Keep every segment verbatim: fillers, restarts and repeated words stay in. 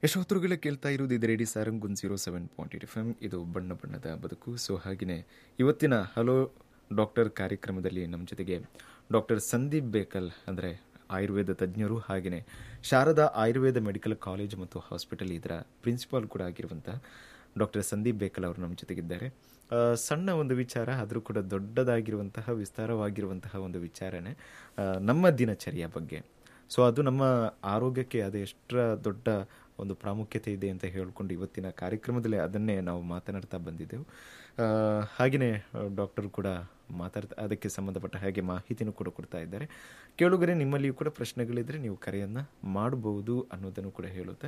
ಯಶೋತ್ರುಗಳೇ ಕೇಳ್ತಾ ಇರೋದು ಇದು ರೇಡಿ Sarang one zero seven point eight F M. ಇದು ಬಣ್ಣ ಬಣ್ಣದ ಬದುಕು. ಸೊ ಹಾಗೆಯೇ ಇವತ್ತಿನ ಹಲೋ ಡಾಕ್ಟರ್ ಕಾರ್ಯಕ್ರಮದಲ್ಲಿ ನಮ್ಮ ಜೊತೆಗೆ ಡಾಕ್ಟರ್ ಸಂದೀಪ್ ಬೇಕಲ್ ಅಂದರೆ ಆಯುರ್ವೇದ ತಜ್ಞರು, ಹಾಗೆಯೇ ಶಾರದಾ ಆಯುರ್ವೇದ ಮೆಡಿಕಲ್ ಕಾಲೇಜ್ ಮತ್ತು ಹಾಸ್ಪಿಟಲ್ ಇದರ ಪ್ರಿನ್ಸಿಪಾಲ್ ಕೂಡ ಆಗಿರುವಂಥ ಡಾಕ್ಟರ್ ಸಂದೀಪ್ ಬೇಕಲ್ ಅವರು ನಮ್ಮ ಜೊತೆಗಿದ್ದಾರೆ. ಸಣ್ಣ ಒಂದು ವಿಚಾರ, ಆದರೂ ಕೂಡ ದೊಡ್ಡದಾಗಿರುವಂತಹ ವಿಸ್ತಾರವಾಗಿರುವಂತಹ ಒಂದು ವಿಚಾರನೇ ನಮ್ಮ ದಿನಚರಿಯ ಬಗ್ಗೆ. ಸೊ ಅದು ನಮ್ಮ ಆರೋಗ್ಯಕ್ಕೆ ಅದು ಎಷ್ಟರ ದೊಡ್ಡ ಒಂದು ಪ್ರಾಮುಖ್ಯತೆ ಇದೆ ಅಂತ ಹೇಳ್ಕೊಂಡು ಇವತ್ತಿನ ಕಾರ್ಯಕ್ರಮದಲ್ಲಿ ಅದನ್ನೇ ನಾವು ಮಾತನಾಡ್ತಾ ಬಂದಿದ್ದೆವು. ಹಾಗೆಯೇ ಡಾಕ್ಟರ್ ಕೂಡ ಮಾತಾಡ್ತಾ ಅದಕ್ಕೆ ಸಂಬಂಧಪಟ್ಟ ಹಾಗೆ ಮಾಹಿತಿನೂ ಕೂಡ ಕೊಡ್ತಾ ಇದ್ದಾರೆ. ಕೇಳುಗರೆ, ನಿಮ್ಮಲ್ಲಿಯೂ ಕೂಡ ಪ್ರಶ್ನೆಗಳಿದ್ದರೆ ನೀವು ಕರೆಯನ್ನು ಮಾಡಬಹುದು ಅನ್ನೋದನ್ನು ಕೂಡ ಹೇಳುತ್ತೆ.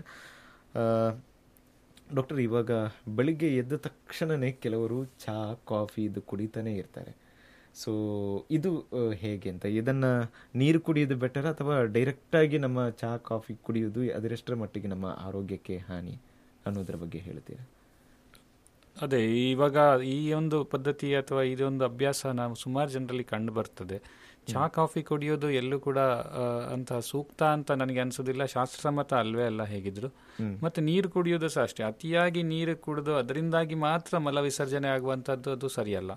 ಡಾಕ್ಟರ್, ಇವಾಗ ಬೆಳಿಗ್ಗೆ ಎದ್ದ ತಕ್ಷಣವೇ ಕೆಲವರು ಚಹಾ ಕಾಫಿ ಇದು ಕುಡಿತಾನೆ ಇರ್ತಾರೆ. ಸೊ ಇದು ಹೇಗೆ ಅಂತ, ಇದನ್ನು ನೀರು ಕುಡಿಯೋದು ಬೆಟರ್ ಅಥವಾ ಡೈರೆಕ್ಟಾಗಿ ನಮ್ಮ ಚಹಾ ಕಾಫಿ ಕುಡಿಯೋದು ಅದರೆಷ್ಟರ ಮಟ್ಟಿಗೆ ನಮ್ಮ ಆರೋಗ್ಯಕ್ಕೆ ಹಾನಿ ಅನ್ನೋದ್ರ ಬಗ್ಗೆ ಹೇಳ್ತೀರಾ? ಅದೇ, ಇವಾಗ ಈ ಒಂದು ಪದ್ಧತಿ ಅಥವಾ ಇದೊಂದು ಅಭ್ಯಾಸ ನಾವು ಸುಮಾರು ಜನರಲ್ಲಿ ಕಂಡು ಬರ್ತದೆ. ಚಹಾ ಕಾಫಿ ಕುಡಿಯೋದು ಎಲ್ಲೂ ಕೂಡ ಅಂತ ಸೂಕ್ತ ಅಂತ ನನಗೆ ಅನ್ಸೋದಿಲ್ಲ, ಶಾಸ್ತ್ರಸಮ್ಮತ ಅಲ್ವೇ ಅಲ್ಲ ಹೇಗಿದ್ರು. ಮತ್ತೆ ನೀರು ಕುಡಿಯೋದು ಸಹ ಅಷ್ಟೇ, ಅತಿಯಾಗಿ ನೀರು ಕುಡಿದು ಅದರಿಂದಾಗಿ ಮಾತ್ರ ಮಲ ವಿಸರ್ಜನೆ ಆಗುವಂಥದ್ದು ಅದು ಸರಿಯಲ್ಲ.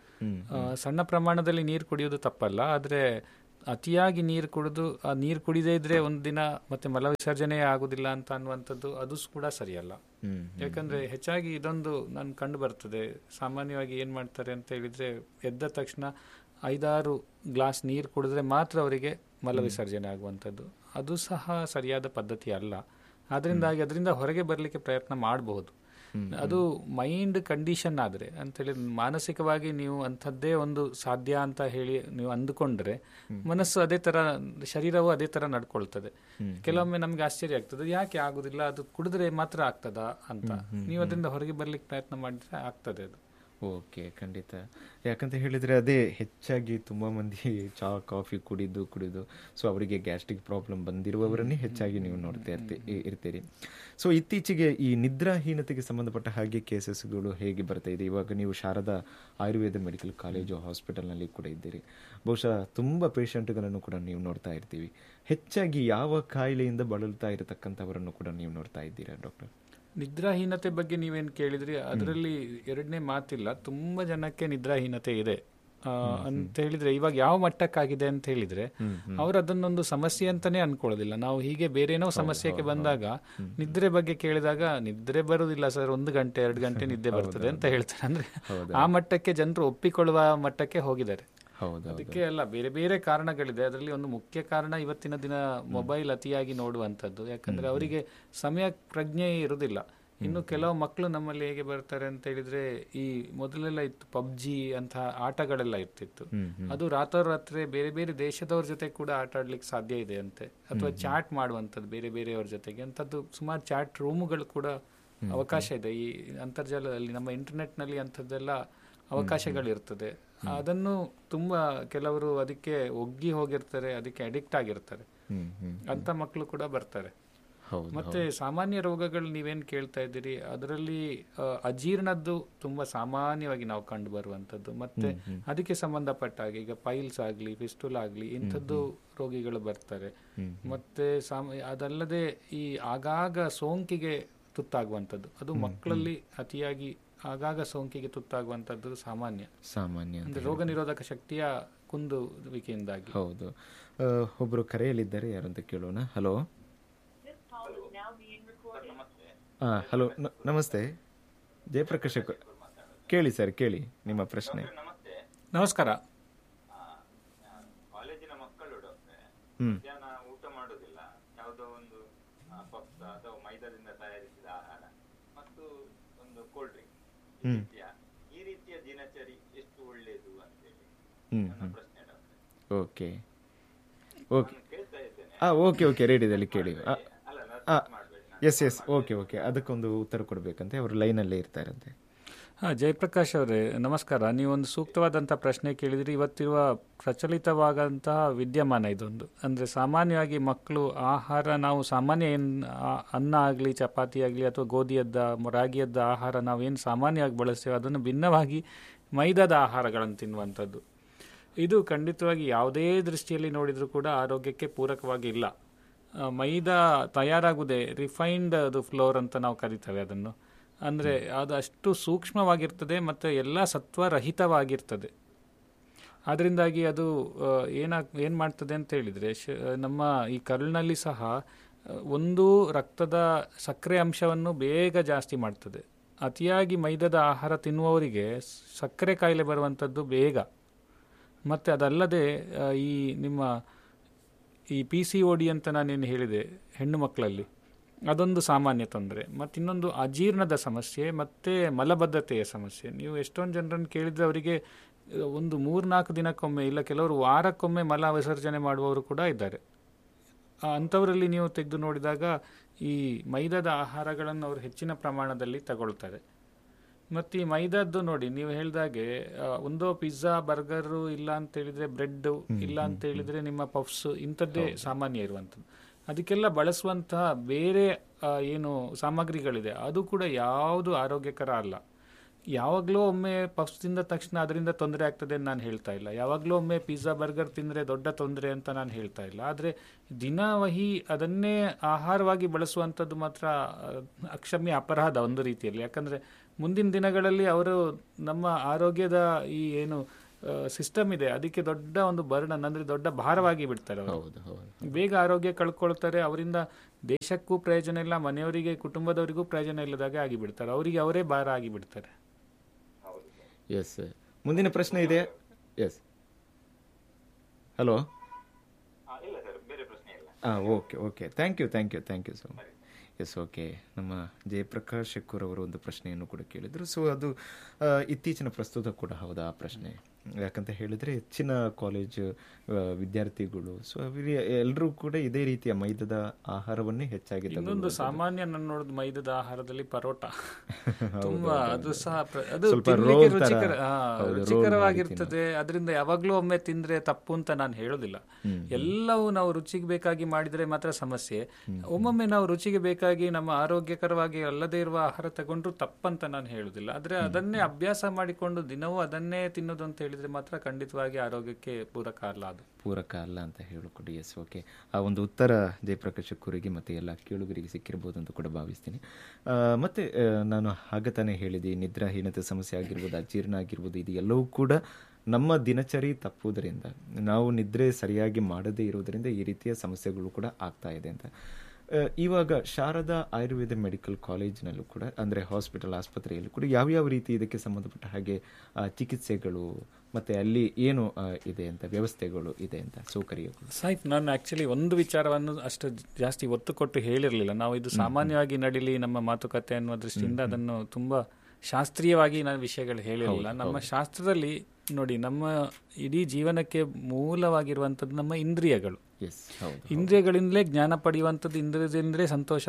ಸಣ್ಣ ಪ್ರಮಾಣದಲ್ಲಿ ನೀರು ಕುಡಿಯೋದು ತಪ್ಪಲ್ಲ, ಆದರೆ ಅತಿಯಾಗಿ ನೀರು ಕುಡಿದು ಆ ನೀರು ಕುಡಿದೇ ಇದ್ರೆ ಒಂದು ದಿನ ಮತ್ತೆ ಮಲ ವಿಸರ್ಜನೆ ಆಗುದಿಲ್ಲ ಅಂತ ಅನ್ನುವಂಥದ್ದು ಅದು ಕೂಡ ಸರಿಯಲ್ಲ. ಯಾಕಂದ್ರೆ ಹೆಚ್ಚಾಗಿ ಇದೊಂದು ನಾನು ಕಂಡು ಬರ್ತದೆ. ಸಾಮಾನ್ಯವಾಗಿ ಏನ್ ಮಾಡ್ತಾರೆ ಅಂತ ಹೇಳಿದ್ರೆ, ಎದ್ದ ತಕ್ಷಣ ಐದಾರು ಗ್ಲಾಸ್ ನೀರು ಕುಡಿದ್ರೆ ಮಾತ್ರ ಅವರಿಗೆ ಮಲ ವಿಸರ್ಜನೆ ಆಗುವಂಥದ್ದು. ಅದು ಸಹ ಸರಿಯಾದ ಪದ್ಧತಿ ಅಲ್ಲ. ಅದರಿಂದಾಗಿ ಅದರಿಂದ ಹೊರಗೆ ಬರಲಿಕ್ಕೆ ಪ್ರಯತ್ನ ಮಾಡಬಹುದು. ಅದು ಮೈಂಡ್ ಕಂಡೀಷನ್ ಆದರೆ ಅಂತೇಳಿ ಮಾನಸಿಕವಾಗಿ ನೀವು ಅಂಥದ್ದೇ ಒಂದು ಸಾಧ್ಯ ಅಂತ ಹೇಳಿ ನೀವು ಅಂದುಕೊಂಡ್ರೆ ಮನಸ್ಸು ಅದೇ ತರ, ಶರೀರವು ಅದೇ ತರ ನಡ್ಕೊಳ್ತದೆ. ಕೆಲವೊಮ್ಮೆ ನಮ್ಗೆ ಆಶ್ಚರ್ಯ ಆಗ್ತದೆ, ಯಾಕೆ ಆಗುದಿಲ್ಲ, ಅದು ಕುಡಿದ್ರೆ ಮಾತ್ರ ಆಗ್ತದ ಅಂತ. ನೀವು ಅದರಿಂದ ಹೊರಗೆ ಬರ್ಲಿಕ್ಕೆ ಪ್ರಯತ್ನ ಮಾಡಿದ್ರೆ ಆಗ್ತದೆ ಅದು. ಓಕೆ, ಖಂಡಿತ. ಯಾಕಂತ ಹೇಳಿದರೆ ಅದೇ ಹೆಚ್ಚಾಗಿ ತುಂಬ ಮಂದಿ ಚಹಾ ಕಾಫಿ ಕುಡಿದು ಕುಡಿದು ಸೊ ಅವರಿಗೆ ಗ್ಯಾಸ್ಟ್ರಿಕ್ ಪ್ರಾಬ್ಲಮ್ ಬಂದಿರುವವರನ್ನೇ ಹೆಚ್ಚಾಗಿ ನೀವು ನೋಡ್ತಾ ಇರ್ತಿ ಇರ್ತೀರಿ ಸೊ ಇತ್ತೀಚೆಗೆ ಈ ನಿದ್ರಾಹೀನತೆಗೆ ಸಂಬಂಧಪಟ್ಟ ಹಾಗೆ ಕೇಸಸ್ಗಳು ಹೇಗೆ ಬರ್ತಾ ಇದೆ? ಇವಾಗ ನೀವು ಶಾರದಾ ಆಯುರ್ವೇದ ಮೆಡಿಕಲ್ ಕಾಲೇಜು ಹಾಸ್ಪಿಟಲ್ನಲ್ಲಿ ಕೂಡ ಇದ್ದೀರಿ. ಬಹುಶಃ ತುಂಬ ಪೇಷಂಟ್ಗಳನ್ನು ಕೂಡ ನೀವು ನೋಡ್ತಾ ಇರ್ತೀವಿ. ಹೆಚ್ಚಾಗಿ ಯಾವ ಕಾಯಿಲೆಯಿಂದ ಬಳಲ್ತಾ ಇರತಕ್ಕಂಥವರನ್ನು ಕೂಡ ನೀವು ನೋಡ್ತಾ ಇದ್ದೀರಾ ಡಾಕ್ಟರ್? ನಿದ್ರಾಹೀನತೆ ಬಗ್ಗೆ ನೀವೇನು ಕೇಳಿದ್ರಿ, ಅದರಲ್ಲಿ ಎರಡನೇ ಮಾತಿಲ್ಲ, ತುಂಬಾ ಜನಕ್ಕೆ ನಿದ್ರಾಹೀನತೆ ಇದೆ ಅಂತ ಹೇಳಿದ್ರೆ. ಇವಾಗ ಯಾವ ಮಟ್ಟಕ್ಕಾಗಿದೆ ಅಂತ ಹೇಳಿದ್ರೆ, ಅವ್ರು ಅದನ್ನೊಂದು ಸಮಸ್ಯೆ ಅಂತಾನೆ ಅನ್ಕೊಳ್ಳೋದಿಲ್ಲ. ನಾವು ಹೀಗೆ ಬೇರೆ ಏನೋ ಸಮಸ್ಯೆಗೆ ಬಂದಾಗ ನಿದ್ರೆ ಬಗ್ಗೆ ಕೇಳಿದಾಗ ನಿದ್ರೆ ಬರುದಿಲ್ಲ ಸರ್, ಒಂದು ಗಂಟೆ ಎರಡು ಗಂಟೆ ನಿದ್ದೆ ಬರ್ತದೆ ಅಂತ ಹೇಳ್ತಾರೆ. ಅಂದ್ರೆ ಆ ಮಟ್ಟಕ್ಕೆ ಜನರು ಒಪ್ಪಿಕೊಳ್ಳುವ ಮಟ್ಟಕ್ಕೆ ಹೋಗಿದ್ದಾರೆ. ಅದಕ್ಕೆ ಅಲ್ಲ, ಬೇರೆ ಬೇರೆ ಕಾರಣಗಳಿದೆ. ಅದರಲ್ಲಿ ಒಂದು ಮುಖ್ಯ ಕಾರಣ ಇವತ್ತಿನ ದಿನ ಮೊಬೈಲ್ ಅತಿಯಾಗಿ ನೋಡುವಂಥದ್ದು. ಯಾಕಂದ್ರೆ ಅವರಿಗೆ ಸಮಯ ಪ್ರಜ್ಞೆ ಇರುವುದಿಲ್ಲ. ಇನ್ನು ಕೆಲವು ಮಕ್ಕಳು ನಮ್ಮಲ್ಲಿ ಹೇಗೆ ಬರ್ತಾರೆ ಅಂತ ಹೇಳಿದ್ರೆ, ಈ ಮೊದಲೆಲ್ಲ ಇತ್ತು ಪಬ್ಜಿ ಅಂತ ಆಟಗಳೆಲ್ಲ ಇರ್ತಿತ್ತು. ಅದು ರಾತ್ರೋರಾತ್ರಿ ಬೇರೆ ಬೇರೆ ದೇಶದವ್ರ ಜೊತೆ ಕೂಡ ಆಟ ಆಡ್ಲಿಕ್ಕೆ ಸಾಧ್ಯ ಇದೆ ಅಂತೆ, ಅಥವಾ ಚಾಟ್ ಮಾಡುವಂಥದ್ದು ಬೇರೆ ಬೇರೆಯವ್ರ ಜೊತೆಗೆ ಅಂಥದ್ದು. ಸುಮಾರು ಚಾಟ್ ರೂಮುಗಳು ಕೂಡ ಅವಕಾಶ ಇದೆ ಈ ಅಂತರ್ಜಾಲದಲ್ಲಿ, ನಮ್ಮ ಇಂಟರ್ನೆಟ್ ನಲ್ಲಿ ಅಂಥದ್ದೆಲ್ಲ ಅವಕಾಶಗಳಿರ್ತದೆ. ಅದನ್ನು ತುಂಬಾ ಕೆಲವರು ಅದಕ್ಕೆ ಒಗ್ಗಿ ಹೋಗಿರ್ತಾರೆ, ಅದಕ್ಕೆ ಅಡಿಕ್ಟ್ ಆಗಿರ್ತಾರೆ. ಅಂತ ಮಕ್ಕಳು ಕೂಡ ಬರ್ತಾರೆ. ಮತ್ತೆ ಸಾಮಾನ್ಯ ರೋಗಗಳು ನೀವೇನ್ ಕೇಳ್ತಾ ಇದ್ದೀರಿ, ಅದರಲ್ಲಿ ಅಜೀರ್ಣದ್ದು ತುಂಬಾ ಸಾಮಾನ್ಯವಾಗಿ ನಾವು ಕಂಡು ಬರುವಂತದ್ದು. ಮತ್ತೆ ಅದಕ್ಕೆ ಸಂಬಂಧಪಟ್ಟ ಹಾಗೆ ಈಗ ಪೈಲ್ಸ್ ಆಗ್ಲಿ, ಫಿಸ್ಟುಲ್ ಆಗ್ಲಿ, ಇಂಥದ್ದು ರೋಗಿಗಳು ಬರ್ತಾರೆ. ಮತ್ತೆ ಅದಲ್ಲದೆ ಈ ಆಗಾಗ ಸೋಂಕಿಗೆ ತುತ್ತಾಗುವಂಥದ್ದು, ಅದು ಮಕ್ಕಳಲ್ಲಿ ಅತಿಯಾಗಿ ಆಗಾಗ ಸೋಂಕಿಗೆ ತುತ್ತಾಗುವಂಥದ್ದು ಸಾಮಾನ್ಯ ಸಾಮಾನ್ಯ ಅಂದ್ರೆ ರೋಗ ನಿರೋಧಕ ಶಕ್ತಿಯ ಕುಂದುವಿಕೆಯಿಂದಾಗಿ. ಹೌದು. ಒಬ್ರು ಕರೆಯಲಿದ್ದಾರೆ, ಯಾರಂತ ಕೇಳೋಣ. ಹಲೋ. ಹಾ, ಹಲೋ, ನಮಸ್ತೆ. ಜಯಪ್ರಕಾಶ್ ಕೇಳಿ ಸರ್, ಕೇಳಿ ನಿಮ್ಮ ಪ್ರಶ್ನೆ. ನಮಸ್ಕಾರ. ಕಾಲೇಜಿನ ಮಕ್ಕಳು ಮಧ್ಯಾಹ್ನ ಊಟ ಮಾಡುವುದಿಲ್ಲ, ಯಾವುದೋ ಒಂದು ಪಪ್ಸ್ ಅಥವಾ ಮೈದಾದಿಂದ ತಯಾರಿಸಿದ ಆಹಾರ ಮತ್ತು ಒಂದು ಕೋಲ್ಡ್ ಡ್ರಿಂಕ್, ಈ ರೀತಿಯ ದಿನಚರಿ ಎಷ್ಟು ಒಳ್ಳೆಯದು ಅಂತೇಳಿ ನನ್ನ ಪ್ರಶ್ನೆ ಡಾಕ್ಟರ್. ಓಕೆ ಓಕೆ ಕೇಳ್ತಾ ಇದ್ದೇನೆ. ಹಾ, ಓಕೆ ಓಕೆ ರೇಡಿಯೋದಲ್ಲಿ ಕೇಳಿ. ಎಸ್ ಎಸ್ ಓಕೆ ಓಕೆ ಅದಕ್ಕೊಂದು ಉತ್ತರ ಕೊಡಬೇಕಂತೆ, ಅವರು ಲೈನಲ್ಲೇ ಇರ್ತಾರಂತೆ. ಹಾಂ, ಜಯಪ್ರಕಾಶ್ ಅವರೇ ನಮಸ್ಕಾರ. ನೀವೊಂದು ಸೂಕ್ತವಾದಂಥ ಪ್ರಶ್ನೆ ಕೇಳಿದ್ರಿ. ಇವತ್ತಿರುವ ಪ್ರಚಲಿತವಾದಂತಹ ವಿದ್ಯಮಾನ ಇದೊಂದು. ಅಂದರೆ ಸಾಮಾನ್ಯವಾಗಿ ಮಕ್ಕಳು ಆಹಾರ, ನಾವು ಸಾಮಾನ್ಯ ಏನು ಅನ್ನ ಆಗಲಿ, ಚಪಾತಿ ಆಗಲಿ ಅಥವಾ ಗೋಧಿಯದ್ದ ರಾಗಿಯದ್ದ ಆಹಾರ ನಾವೇನು ಸಾಮಾನ್ಯವಾಗಿ ಬಳಸ್ತೇವೆ, ಅದನ್ನು ಭಿನ್ನವಾಗಿ ಮೈದಾದ ಆಹಾರಗಳನ್ನು ತಿನ್ನುವಂಥದ್ದು. ಇದು ಖಂಡಿತವಾಗಿ ಯಾವುದೇ ದೃಷ್ಟಿಯಲ್ಲಿ ನೋಡಿದರೂ ಕೂಡ ಆರೋಗ್ಯಕ್ಕೆ ಪೂರಕವಾಗಿ ಇಲ್ಲ. ಆ, ಮೈದಾ ತಯಾರಾಗುವುದೇ ರಿಫೈನ್ಡ್ ಅದು ಫ್ಲೋರ್ ಅಂತ ನಾವು ಕರಿತೇವೆ ಅದನ್ನು. ಅಂದರೆ ಅದು ಅಷ್ಟು ಸೂಕ್ಷ್ಮವಾಗಿರ್ತದೆ ಮತ್ತು ಎಲ್ಲ ಸತ್ವರಹಿತವಾಗಿರ್ತದೆ. ಅದರಿಂದಾಗಿ ಅದು ಏನಾಗ್ ಏನು ಮಾಡ್ತದೆ ಅಂತ ಹೇಳಿದರೆ, ಶ ನಮ್ಮ ಈ ಕರುಳಿನಲ್ಲಿ ಸಹ ಒಂದು ರಕ್ತದ ಸಕ್ಕರೆ ಅಂಶವನ್ನು ಬೇಗ ಜಾಸ್ತಿ ಮಾಡ್ತದೆ. ಅತಿಯಾಗಿ ಮೈದಾದ ಆಹಾರ ತಿನ್ನುವವರಿಗೆ ಸಕ್ಕರೆ ಕಾಯಿಲೆ ಬರುವಂಥದ್ದು ಬೇಗ. ಮತ್ತು ಅದಲ್ಲದೆ ಈ ನಿಮ್ಮ ಈ ಪಿ ಸಿ ಒ ಡಿ ಅಂತ ನಾನೇನು ಹೇಳಿದೆ ಹೆಣ್ಣು ಮಕ್ಕಳಲ್ಲಿ, ಅದೊಂದು ಸಾಮಾನ್ಯ ತೊಂದರೆ. ಮತ್ತು ಇನ್ನೊಂದು ಅಜೀರ್ಣದ ಸಮಸ್ಯೆ ಮತ್ತು ಮಲಬದ್ಧತೆಯ ಸಮಸ್ಯೆ. ನೀವು ಎಷ್ಟೊಂದು ಜನರನ್ನು ಕೇಳಿದರೆ ಅವರಿಗೆ ಒಂದು ಮೂರ್ನಾಲ್ಕು ದಿನಕ್ಕೊಮ್ಮೆ ಇಲ್ಲ ಕೆಲವರು ವಾರಕ್ಕೊಮ್ಮೆ ಮಲ ವಿಸರ್ಜನೆ ಮಾಡುವವರು ಕೂಡ ಇದ್ದಾರೆ. ಅಂಥವರಲ್ಲಿ ನೀವು ತೆಗೆದು ನೋಡಿದಾಗ ಈ ಮೈದಾದ ಆಹಾರಗಳನ್ನು ಅವರು ಹೆಚ್ಚಿನ ಪ್ರಮಾಣದಲ್ಲಿ ತಗೊಳ್ತಾರೆ. ಮತ್ತು ಈ ಮೈದಾದ್ದು ನೋಡಿ, ನೀವು ಹೇಳಿದಾಗೆ ಒಂದೋ ಪಿಜ್ಜಾ ಬರ್ಗರು ಇಲ್ಲ ಅಂತ ಹೇಳಿದರೆ ಬ್ರೆಡ್ ಇಲ್ಲ ಅಂತ ಹೇಳಿದರೆ ನಿಮ್ಮ ಪಫ್ಸ್ ಇಂಥದ್ದೇ ಸಾಮಾನ್ಯ ಇರುವಂಥದ್ದು. ಅದಕ್ಕೆಲ್ಲ ಬಳಸುವಂತಹ ಬೇರೆ ಏನು ಸಾಮಗ್ರಿಗಳಿದೆ ಅದು ಕೂಡ ಯಾವುದು ಆರೋಗ್ಯಕರ ಅಲ್ಲ. ಯಾವಾಗಲೂ ಒಮ್ಮೆ ಪಫ್ಸ್ ತಿಂದ ತಕ್ಷಣ ಅದರಿಂದ ತೊಂದರೆ ಆಗ್ತದೆ ಅಂತ ನಾನು ಹೇಳ್ತಾ ಇಲ್ಲ. ಯಾವಾಗಲೂ ಒಮ್ಮೆ ಪಿಜ್ಜಾ ಬರ್ಗರ್ ತಿಂದರೆ ದೊಡ್ಡ ತೊಂದರೆ ಅಂತ ನಾನು ಹೇಳ್ತಾ ಇಲ್ಲ. ಆದರೆ ದಿನವಹಿ ಅದನ್ನೇ ಆಹಾರವಾಗಿ ಬಳಸುವಂಥದ್ದು ಮಾತ್ರ ಅಕ್ಷಮ್ಯ ಅಪರಾಧ ಒಂದು ರೀತಿಯಲ್ಲಿ. ಯಾಕಂದರೆ ಮುಂದಿನ ದಿನಗಳಲ್ಲಿ ಅವರು ನಮ್ಮ ಆರೋಗ್ಯದ ಈ ಏನು ಸಿಸ್ಟಮ್ ಇದೆ ಅದಕ್ಕೆ ದೊಡ್ಡ ಒಂದು ಬರ್ಡನ್ ಅಂದರೆ ದೊಡ್ಡ ಭಾರವಾಗಿ ಬಿಡ್ತಾರೆ ಅವರು. ಬೇಗ ಆರೋಗ್ಯ ಕಳ್ಕೊಳ್ತಾರೆ. ಅವರಿಂದ ದೇಶಕ್ಕೂ ಪ್ರಯೋಜನ ಇಲ್ಲ, ಮನೆಯವರಿಗೆ ಕುಟುಂಬದವರಿಗೂ ಪ್ರಯೋಜನ ಇಲ್ಲದಾಗೆ ಆಗಿಬಿಡ್ತಾರೆ. ಅವರಿಗೆ ಅವರೇ ಭಾರ ಆಗಿಬಿಡ್ತಾರೆ. ಎಸ್, ಮುಂದಿನ ಪ್ರಶ್ನೆ ಇದೆ. S, hello. ಹಾಂ, okay okay thank you thank you thank you so much. S, okay. ನಮ್ಮ ಜಯಪ್ರಕಾಶ್ ಶೆಕ್ಕೂರ್ ಅವರು ಒಂದು ಪ್ರಶ್ನೆಯನ್ನು ಕೂಡ ಕೇಳಿದರು. ಸೊ ಅದು ಇತ್ತೀಚಿನ ಪ್ರಸ್ತುತ ಕೂಡ ಹೌದಾ ಆ ಪ್ರಶ್ನೆ. ಯಾಕಂತ ಹೇಳಿದರೆ ಹೆಚ್ಚಿನ ಕಾಲೇಜ್ ವಿದ್ಯಾರ್ಥಿಗಳು ಸೊ ಎಲ್ಲರೂ ಕೂಡ ಇದೇ ರೀತಿಯ ಮೈದಾದ ಆಹಾರವನ್ನೇ ಹೆಚ್ಚಾಗಿ. ಇನ್ನೊಂದು ಸಾಮಾನ್ಯ ನಾನು ನೋಡೋದು ಮೈದಾದ ಆಹಾರದಲ್ಲಿ ಪರೋಟ ತುಂಬಾ, ಅದು ಸಹ ಅದು ರುಚಿಕರ ರುಚಿಕರವಾಗಿರ್ತದೆ. ಅದರಿಂದ ಯಾವಾಗಲೂ ಒಮ್ಮೆ ತಿಂದ್ರೆ ತಪ್ಪು ಅಂತ ನಾನು ಹೇಳೋದಿಲ್ಲ. ಎಲ್ಲವೂ ನಾವು ರುಚಿಗೆ ಬೇಕಾಗಿ ಮಾಡಿದರೆ ಮಾತ್ರ ಸಮಸ್ಯೆ. ಒಮ್ಮೊಮ್ಮೆ ನಾವು ರುಚಿಗೆ ಬೇಕಾಗಿ ನಮ್ಮ ಆರೋಗ್ಯಕರವಾಗಿ ಅಲ್ಲದೇ ಇರುವ ಆಹಾರ ತಗೊಂಡ್ರು ತಪ್ಪಂತ ನಾನು ಹೇಳುದಿಲ್ಲ. ಆದ್ರೆ ಅದನ್ನೇ ಅಭ್ಯಾಸ ಮಾಡಿಕೊಂಡು ದಿನವೂ ಅದನ್ನೇ ತಿನ್ನೋದು ಅಂತ ಹೇಳಿದ್ರೆ ಮಾತ್ರ ಖಂಡಿತವಾಗಿ ಆರೋಗ್ಯಕ್ಕೆ ಪೂರಕ ಅಲ್ಲ, ಅದು ಪೂರಕ ಅಲ್ಲ ಅಂತ ಹೇಳಿಕೊಡಿ. S, okay. ಆ ಒಂದು ಉತ್ತರ ಜಯಪ್ರಕಾಶ್ ಶೆಕ್ಕೂರಿಗೆ ಮತ್ತು ಎಲ್ಲ ಕೇಳುಗರಿಗೆ ಸಿಕ್ಕಿರ್ಬೋದು ಅಂತ ಕೂಡ ಭಾವಿಸ್ತೀನಿ. ಮತ್ತು ನಾನು ಹಾಗೆ ತಾನೇ ಹೇಳಿದೆ, ನಿದ್ರಾಹೀನತೆ ಸಮಸ್ಯೆ ಆಗಿರ್ಬೋದು, ಅಜೀರ್ಣ ಆಗಿರ್ಬೋದು, ಇದು ಎಲ್ಲವೂ ಕೂಡ ನಮ್ಮ ದಿನಚರಿ ತಪ್ಪುವುದರಿಂದ, ನಾವು ನಿದ್ರೆ ಸರಿಯಾಗಿ ಮಾಡದೇ ಇರೋದರಿಂದ ಈ ರೀತಿಯ ಸಮಸ್ಯೆಗಳು ಕೂಡ ಆಗ್ತಾ ಇದೆ ಅಂತ. ಇವಾಗ ಶಾರದಾ ಆಯುರ್ವೇದ ಮೆಡಿಕಲ್ ಕಾಲೇಜಿನಲ್ಲೂ ಕೂಡ ಅಂದರೆ ಹಾಸ್ಪಿಟಲ್ ಆಸ್ಪತ್ರೆಯಲ್ಲೂ ಕೂಡ ಯಾವ್ಯಾವ ರೀತಿ ಇದಕ್ಕೆ ಸಂಬಂಧಪಟ್ಟ ಹಾಗೆ ಚಿಕಿತ್ಸೆಗಳು ಮತ್ತು ಅಲ್ಲಿ ಏನು ಇದೆ ಅಂತ ವ್ಯವಸ್ಥೆಗಳು ಇದೆ ಅಂತ ಸೌಕರ್ಯಗಳು? ಸಾಯ್ತು, ನಾನು ಆ್ಯಕ್ಚುಲಿ ಒಂದು ವಿಚಾರವನ್ನು ಅಷ್ಟು ಜಾಸ್ತಿ ಒತ್ತು ಕೊಟ್ಟು ಹೇಳಿರಲಿಲ್ಲ. ನಾವು ಇದು ಸಾಮಾನ್ಯವಾಗಿ ನಡೀಲಿ ನಮ್ಮ ಮಾತುಕತೆ ಅನ್ನುವ ದೃಷ್ಟಿಯಿಂದ ಅದನ್ನು ತುಂಬ ಶಾಸ್ತ್ರೀಯವಾಗಿ ನಾನು ವಿಷಯಗಳು ಹೇಳಿರಲಿಲ್ಲ. ನಮ್ಮ ಶಾಸ್ತ್ರದಲ್ಲಿ ನೋಡಿ, ನಮ್ಮ ಇಡೀ ಜೀವನಕ್ಕೆ ಮೂಲವಾಗಿರುವಂಥದ್ದು ನಮ್ಮ ಇಂದ್ರಿಯಗಳು. ಇಂದ್ರಿಯಗಳಿಂದಲೇ ಜ್ಞಾನ ಪಡೆಯುವಂಥದ್ದು, ಇಂದ್ರಿಯದಿಂದಲೇ ಸಂತೋಷ